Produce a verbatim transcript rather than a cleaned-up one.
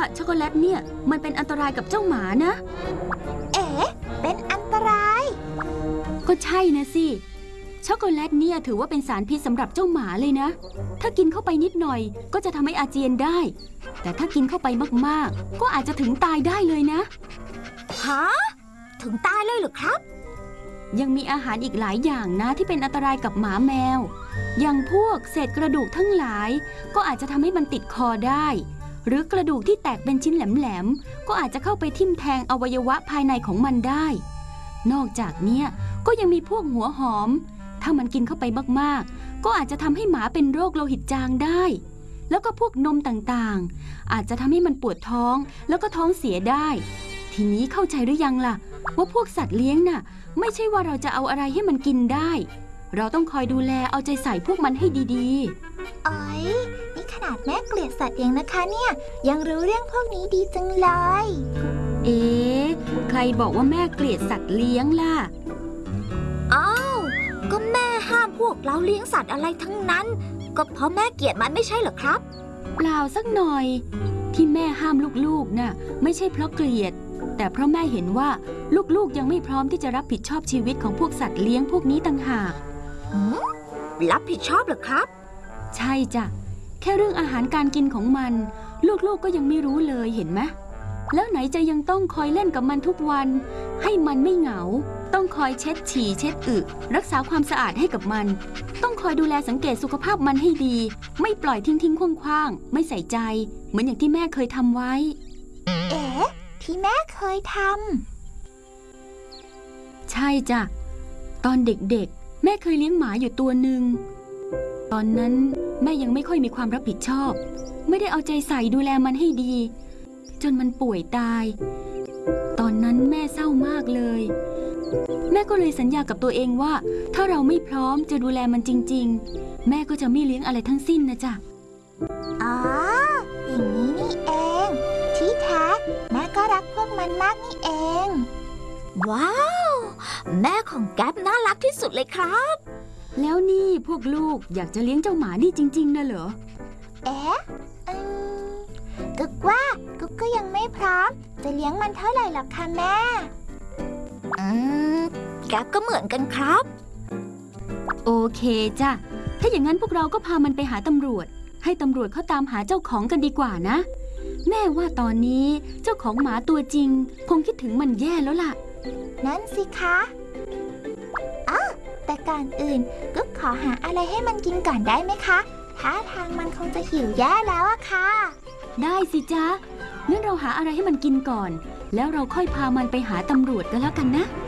ช็อกโกแลตเนี่ยมันเป็นอันตรายกับเจ้าหมานะเอ๋เป็นอันตรายก็ใช่นะสิช็อกโกแลตเนี่ยถือว่าเป็นสารพิษสำหรับเจ้าหมาเลยนะถ้ากินเข้าไปนิดหน่อยก็จะทำให้อาเจียนได้แต่ถ้ากินเข้าไปมากๆก็อาจจะถึงตายได้เลยนะฮะถึงตายเลยเหรอครับยังมีอาหารอีกหลายอย่างนะที่เป็นอันตรายกับหมาแมวอย่างพวกเศษกระดูกทั้งหลายก็อาจจะทำให้มันติดคอได้หรือกระดูกที่แตกเป็นชิ้นแหลมๆก็อาจจะเข้าไปทิ่มแทงอวัยวะภายในของมันได้นอกจากเนี้ยก็ยังมีพวกหัวหอมถ้ามันกินเข้าไปมากๆก็อาจจะทำให้หมาเป็นโรคโลหิตจางได้แล้วก็พวกนมต่างๆอาจจะทำให้มันปวดท้องแล้วก็ท้องเสียได้ทีนี้เข้าใจหรือยังล่ะว่าพวกสัตว์เลี้ยงน่ะไม่ใช่ว่าเราจะเอาอะไรให้มันกินได้เราต้องคอยดูแลเอาใจใส่พวกมันให้ดีๆอ๋อยนี่ขนาดแม่เกลียดสัตว์เองนะคะเนี่ยยังรู้เรื่องพวกนี้ดีจังเลยเอ๊ะใครบอกว่าแม่เกลียดสัตว์เลี้ยงล่ะอ้าวก็แม่ห้ามพวกเราเลี้ยงสัตว์อะไรทั้งนั้นก็เพราะแม่เกลียดมันไม่ใช่เหรอครับเปล่าสักหน่อยที่แม่ห้ามลูกๆน่ะไม่ใช่เพราะเกลียดแต่เพราะแม่เห็นว่าลูกๆยังไม่พร้อมที่จะรับผิดชอบชีวิตของพวกสัตว์เลี้ยงพวกนี้ต่างหากรับผิดชอบเหรอครับใช่จ้ะแค่เรื่องอาหารการกินของมันลูกๆก็ยังไม่รู้เลยเห็นไหมแล้วไหนจะยังต้องคอยเล่นกับมันทุกวันให้มันไม่เหงาต้องคอยเช็ดฉี่เช็ดอึรักษาความสะอาดให้กับมันต้องคอยดูแลสังเกตสุขภาพมันให้ดีไม่ปล่อยทิ้งทิ้งคว่างๆไม่ใส่ใจเหมือนอย่างที่แม่เคยทำไว้เอ๊ะที่แม่เคยทำใช่จ้ะตอนเด็กๆแม่เคยเลี้ยงหมาอยู่ตัวหนึ่งตอนนั้นแม่ยังไม่ค่อยมีความรับผิดชอบไม่ได้เอาใจใส่ดูแลมันให้ดีจนมันป่วยตายตอนนั้นแม่เศร้ามากเลยแม่ก็เลยสัญญากับตัวเองว่าถ้าเราไม่พร้อมจะดูแลมันจริงๆแม่ก็จะไม่เลี้ยงอะไรทั้งสิ้นนะจ๊ะอ๋ออย่างนี้นี่เองที่แท้แม่ก็รักพวกมันมากนี่เองว้าวแม่ของแก๊ปน่ารักที่สุดเลยครับแล้วนี่พวกลูกอยากจะเลี้ยงเจ้าหมานี่จริงๆนะเหรอเอ๊ะกึกว่ากุ๊กก็ยังไม่พร้อมจะเลี้ยงมันเท่าไหร่หรอกค่ะแม่อืมแก๊ปก็เหมือนกันครับโอเคจ้ะถ้าอย่างนั้นพวกเราก็พามันไปหาตำรวจให้ตำรวจเขาตามหาเจ้าของกันดีกว่านะแม่ว่าตอนนี้เจ้าของหมาตัวจริงคงคิดถึงมันแย่แล้วล่ะนั่นสิคะอ้าวแต่ก่อนอื่นกุ๊กขอหาอะไรให้มันกินก่อนได้ไหมคะท่าทางมันคงจะหิวแย่แล้วอะค่ะได้สิจ๊ะงั้นเราหาอะไรให้มันกินก่อนแล้วเราค่อยพามันไปหาตำรวจกันแล้วกันนะ